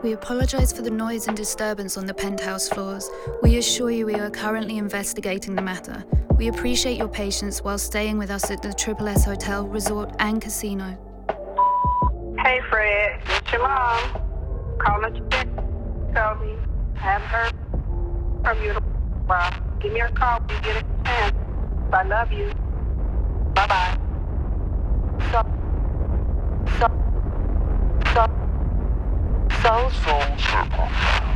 We apologize for the noise and disturbance on the penthouse floors. We assure you we are currently investigating the matter. We appreciate your patience while staying with us at the Triple S Hotel, Resort and Casino. Hey Fred, it's your mom. Calling you back. Tell me. Haven't heard from you in a while. Give me a call when you get a chance. I love you. Bye-bye. Soul Circle.